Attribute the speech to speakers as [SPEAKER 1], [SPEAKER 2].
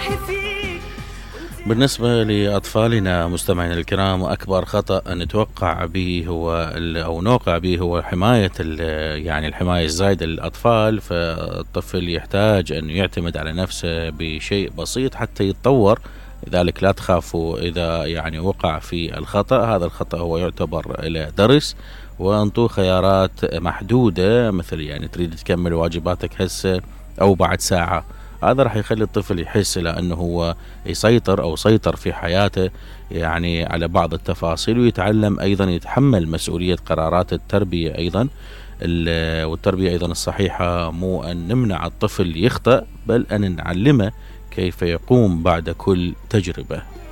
[SPEAKER 1] بالنسبة لأطفالنا مستمعينا الكرام، أكبر خطأ نتوقع به هو أو نوقع به هو حماية يعني الحماية الزايدة للأطفال. فالطفل يحتاج أن يعتمد على نفسه بشيء بسيط حتى يتطور. لذلك لا تخافوا إذا يعني وقع في الخطأ، هذا الخطأ هو يعتبر له درس، وانطوه خيارات محدودة، مثل يعني تريد تكمل واجباتك هسه أو بعد ساعة. هذا راح يخلي الطفل يحس لأنه هو يسيطر أو سيطر في حياته يعني على بعض التفاصيل، ويتعلم أيضا يتحمل مسؤولية قرارات التربية أيضا. والتربية أيضا الصحيحة مو أن نمنع الطفل يخطأ، بل أن نعلمه كيف يقوم بعد كل تجربة.